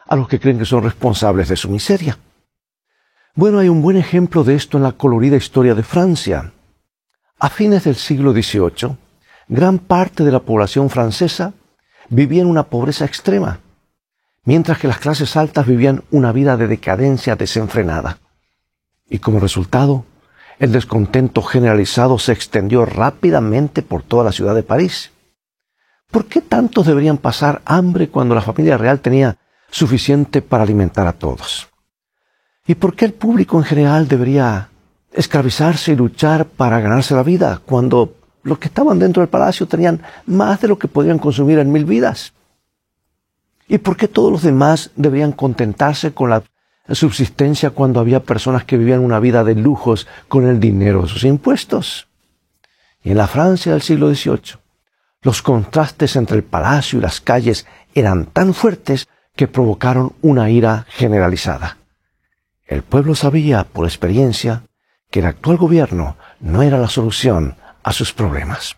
a los que creen que son responsables de su miseria. Bueno, hay un buen ejemplo de esto en la colorida historia de Francia. A fines del siglo XVIII, gran parte de la población francesa vivía en una pobreza extrema, mientras que las clases altas vivían una vida de decadencia desenfrenada. Y como resultado, el descontento generalizado se extendió rápidamente por toda la ciudad de París. ¿Por qué tantos deberían pasar hambre cuando la familia real tenía suficiente para alimentar a todos? ¿Y por qué el público en general debería esclavizarse y luchar para ganarse la vida cuando los que estaban dentro del palacio tenían más de lo que podían consumir en 1000 vidas? ¿Y por qué todos los demás deberían contentarse con la subsistencia cuando había personas que vivían una vida de lujos con el dinero de sus impuestos? Y en la Francia del siglo XVIII, los contrastes entre el palacio y las calles eran tan fuertes que provocaron una ira generalizada. El pueblo sabía, por experiencia, que el actual gobierno no era la solución a sus problemas.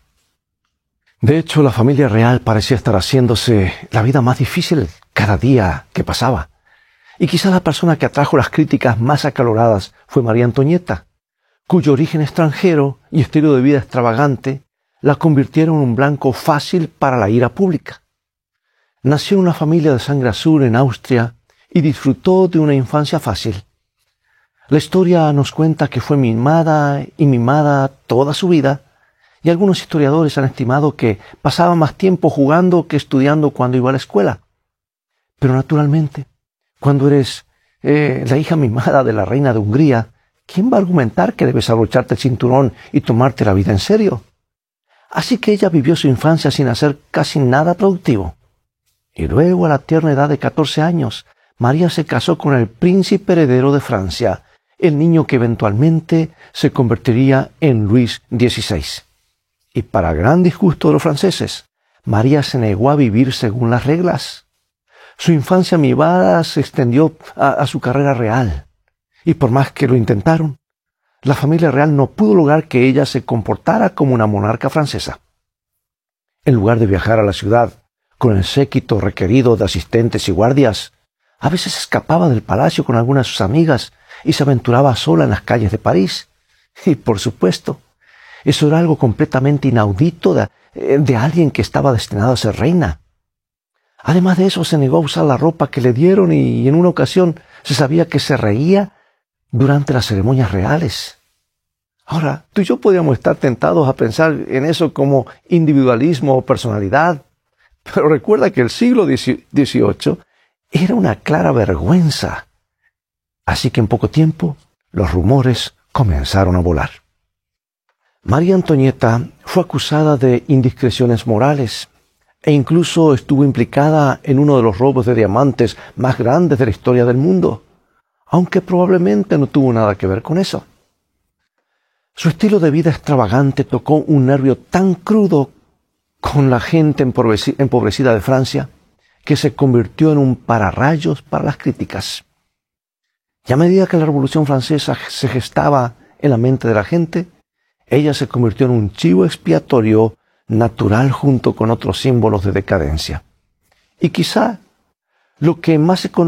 De hecho, la familia real parecía estar haciéndose la vida más difícil cada día que pasaba. Y quizá la persona que atrajo las críticas más acaloradas fue María Antonieta, cuyo origen extranjero y estilo de vida extravagante la convirtieron en un blanco fácil para la ira pública. Nació en una familia de sangre azul en Austria y disfrutó de una infancia fácil. La historia nos cuenta que fue mimada y mimada toda su vida, y algunos historiadores han estimado que pasaba más tiempo jugando que estudiando cuando iba a la escuela. Pero naturalmente, cuando eres la hija mimada de la reina de Hungría, ¿quién va a argumentar que debes abrocharte el cinturón y tomarte la vida en serio? Así que ella vivió su infancia sin hacer casi nada productivo. Y luego, a la tierna edad de 14 años, María se casó con el príncipe heredero de Francia, el niño que eventualmente se convertiría en Luis XVI. Y para gran disgusto de los franceses, María se negó a vivir según las reglas. Su infancia mimada se extendió a su carrera real. Y por más que lo intentaron, la familia real no pudo lograr que ella se comportara como una monarca francesa. En lugar de viajar a la ciudad con el séquito requerido de asistentes y guardias, a veces escapaba del palacio con algunas de sus amigas y se aventuraba sola en las calles de París. Y por supuesto, eso era algo completamente inaudito de alguien que estaba destinado a ser reina. Además de eso, se negó a usar la ropa que le dieron y en una ocasión se sabía que se reía durante las ceremonias reales. Ahora, tú y yo podríamos estar tentados a pensar en eso como individualismo o personalidad, pero recuerda que el siglo XVIII era una clara vergüenza. Así que en poco tiempo, los rumores comenzaron a volar. María Antonieta fue acusada de indiscreciones morales e incluso estuvo implicada en uno de los robos de diamantes más grandes de la historia del mundo, aunque probablemente no tuvo nada que ver con eso. Su estilo de vida extravagante tocó un nervio tan crudo con la gente empobrecida de Francia que se convirtió en un pararrayos para las críticas. Y a medida que la Revolución Francesa se gestaba en la mente de la gente, ella se convirtió en un chivo expiatorio natural junto con otros símbolos de decadencia. Y quizá lo que más se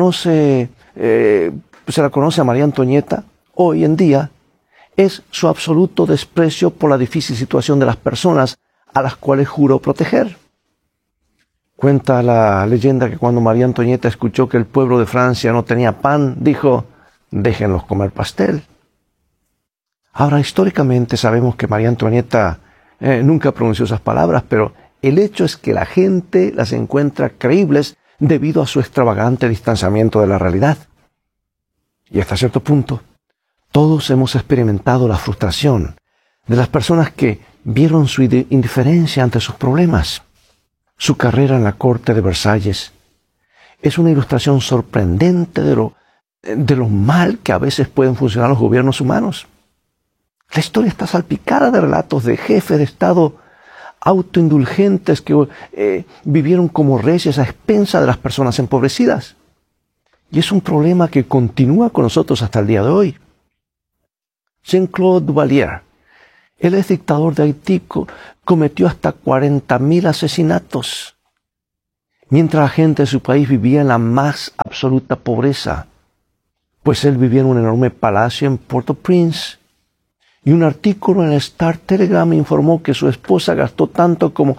la conoce a María Antonieta hoy en día es su absoluto desprecio por la difícil situación de las personas a las cuales juró proteger. Cuenta la leyenda que cuando María Antonieta escuchó que el pueblo de Francia no tenía pan, dijo: déjenlos comer pastel. Ahora, históricamente sabemos que María Antonieta nunca pronunció esas palabras, pero el hecho es que la gente las encuentra creíbles debido a su extravagante distanciamiento de la realidad. Y hasta cierto punto, todos hemos experimentado la frustración de las personas que vieron su indiferencia ante sus problemas. Su carrera en la corte de Versalles es una ilustración sorprendente de lo mal que a veces pueden funcionar los gobiernos humanos. La historia está salpicada de relatos de jefes de Estado autoindulgentes que vivieron como reyes a expensas de las personas empobrecidas. Y es un problema que continúa con nosotros hasta el día de hoy. Jean-Claude Duvalier, el ex dictador de Haití, cometió hasta 40.000 asesinatos, mientras la gente de su país vivía en la más absoluta absoluta pobreza, pues él vivía en un enorme palacio en Port-au-Prince. Y un artículo en el Star Telegram informó que su esposa gastó tanto como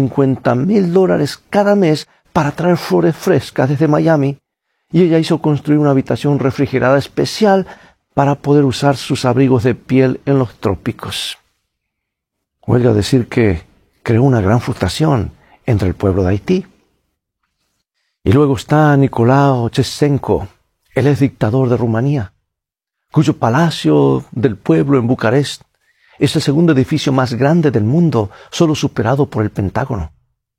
$50,000 cada mes para traer flores frescas desde Miami, y ella hizo construir una habitación refrigerada especial para poder usar sus abrigos de piel en los trópicos. Huelga decir que creó una gran frustración entre el pueblo de Haití. Y luego está Nicolae Ceausescu, el ex dictador de Rumanía, cuyo palacio del pueblo en Bucarest es el segundo edificio más grande del mundo, solo superado por el Pentágono.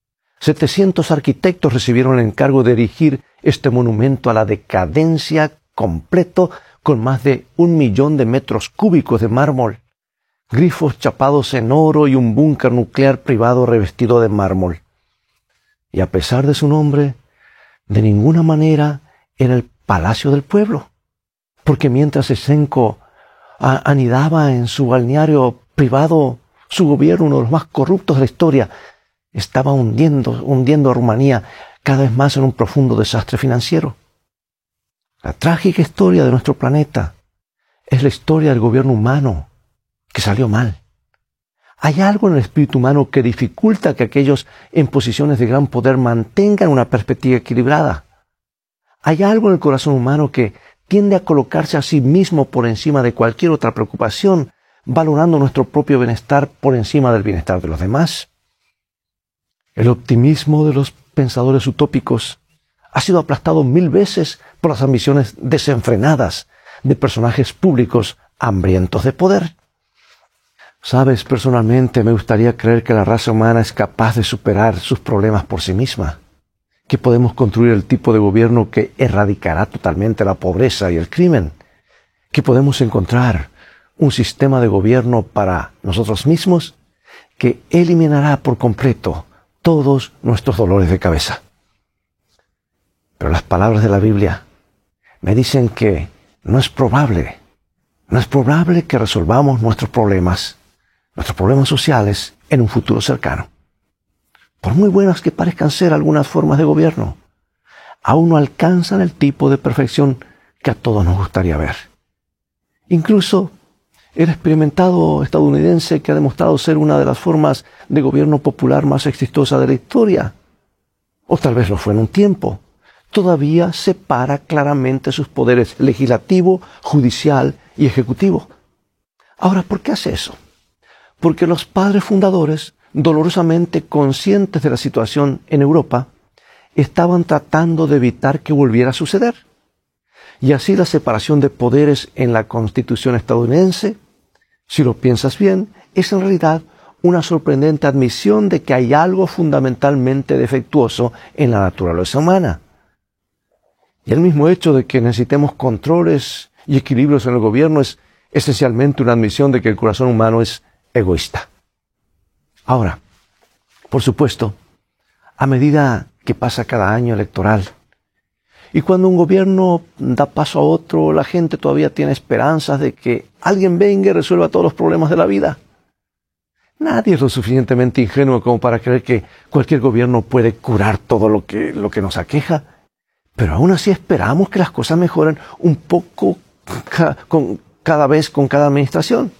700 arquitectos recibieron el encargo de erigir este monumento a la decadencia completo, con más de 1 millón de metros cúbicos de mármol, grifos chapados en oro y un búnker nuclear privado revestido de mármol. Y a pesar de su nombre, de ninguna manera era el palacio del pueblo, porque mientras Ceausescu anidaba en su balneario privado, su gobierno, uno de los más corruptos de la historia, estaba hundiendo a Rumanía cada vez más en un profundo desastre financiero. La trágica historia de nuestro planeta es la historia del gobierno humano que salió mal. Hay algo en el espíritu humano que dificulta que aquellos en posiciones de gran poder mantengan una perspectiva equilibrada. Hay algo en el corazón humano que tiende a colocarse a sí mismo por encima de cualquier otra preocupación, valorando nuestro propio bienestar por encima del bienestar de los demás. El optimismo de los pensadores utópicos ha sido aplastado 1000 veces por las ambiciones desenfrenadas de personajes públicos hambrientos de poder. Sabes, personalmente me gustaría creer que la raza humana es capaz de superar sus problemas por sí misma, que podemos construir el tipo de gobierno que erradicará totalmente la pobreza y el crimen, que podemos encontrar un sistema de gobierno para nosotros mismos que eliminará por completo todos nuestros dolores de cabeza. Pero las palabras de la Biblia me dicen que no es probable que resolvamos nuestros problemas sociales en un futuro cercano. Por muy buenas que parezcan ser algunas formas de gobierno, aún no alcanzan el tipo de perfección que a todos nos gustaría ver. Incluso el experimentado estadounidense que ha demostrado ser una de las formas de gobierno popular más exitosa de la historia, o tal vez lo fue en un tiempo, todavía separa claramente sus poderes legislativo, judicial y ejecutivo. Ahora, ¿por qué hace eso? Porque los padres fundadores, dolorosamente conscientes de la situación en Europa, estaban tratando de evitar que volviera a suceder. Y así la separación de poderes en la Constitución estadounidense, si lo piensas bien, es en realidad una sorprendente admisión de que hay algo fundamentalmente defectuoso en la naturaleza humana. Y el mismo hecho de que necesitemos controles y equilibrios en el gobierno es esencialmente una admisión de que el corazón humano es egoísta. Ahora, por supuesto, a medida que pasa cada año electoral, y cuando un gobierno da paso a otro, la gente todavía tiene esperanzas de que alguien venga y resuelva todos los problemas de la vida. Nadie es lo suficientemente ingenuo como para creer que cualquier gobierno puede curar todo lo que nos aqueja. Pero aún así esperamos que las cosas mejoren un poco cada vez con cada administración.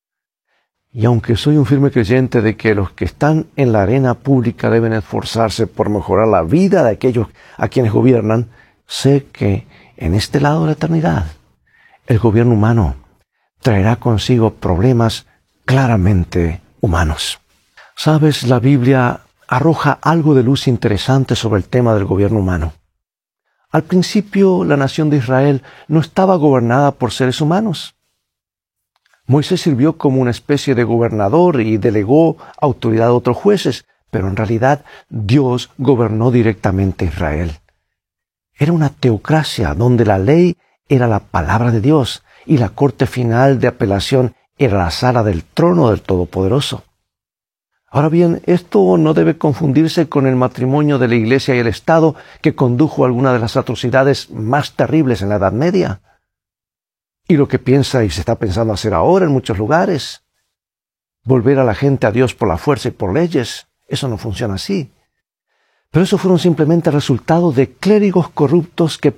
Y aunque soy un firme creyente de que los que están en la arena pública deben esforzarse por mejorar la vida de aquellos a quienes gobiernan, sé que en este lado de la eternidad, el gobierno humano traerá consigo problemas claramente humanos. Sabes, la Biblia arroja algo de luz interesante sobre el tema del gobierno humano. Al principio, la nación de Israel no estaba gobernada por seres humanos. Moisés sirvió como una especie de gobernador y delegó autoridad a otros jueces, pero en realidad Dios gobernó directamente a Israel. Era una teocracia donde la ley era la palabra de Dios y la corte final de apelación era la sala del trono del Todopoderoso. Ahora bien, esto no debe confundirse con el matrimonio de la Iglesia y el Estado que condujo a alguna de las atrocidades más terribles en la Edad Media. Y lo que piensa y se está pensando hacer ahora en muchos lugares. Volver a la gente a Dios por la fuerza y por leyes. Eso no funciona así. Pero eso fueron simplemente resultados de clérigos corruptos que